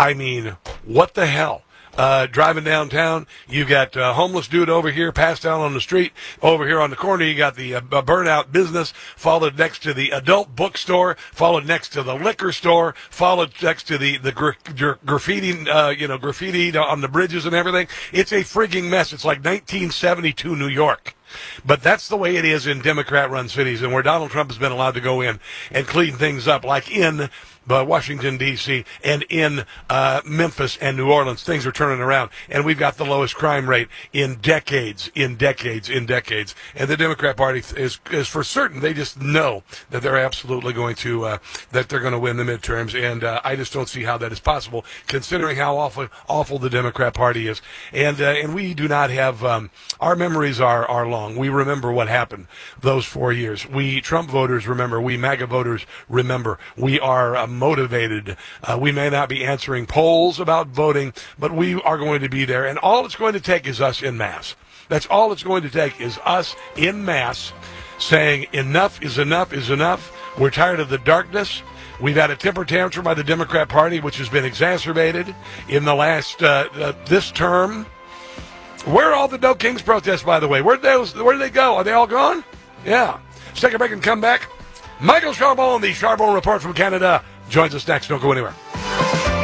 I mean, what the hell? Driving downtown, you got a homeless dude over here passed out on the street. Over here on the corner, you got the burnout business, followed next to the adult bookstore, followed next to the liquor store, followed next to the graffiti, graffiti on the bridges and everything. It's a frigging mess. It's like 1972 New York. But that's the way it is in Democrat-run cities, and where Donald Trump has been allowed to go in and clean things up, like in Washington, D.C., and in Memphis and New Orleans. Things are turning around, and we've got the lowest crime rate in decades. And the Democrat Party is for certain. They just know that they're absolutely going to that they're going to win the midterms, and I just don't see how that is possible, considering how awful the Democrat Party is. And we do not have our memories are long. We remember what happened those 4 years. We Trump voters remember. We MAGA voters remember. We are motivated. We may not be answering polls about voting, but we are going to be there. And all it's going to take is us in mass. That's all it's going to take is us in mass saying enough is enough is enough. We're tired of the darkness. We've had a temper tantrum by the Democrat Party, which has been exacerbated in the last this term. Where are all the No Kings protests, by the way? Where did they go? Are they all gone? Yeah. Let's take a break and come back. Michael Charbon, the Charbon Report from Canada, joins us next. Don't go anywhere.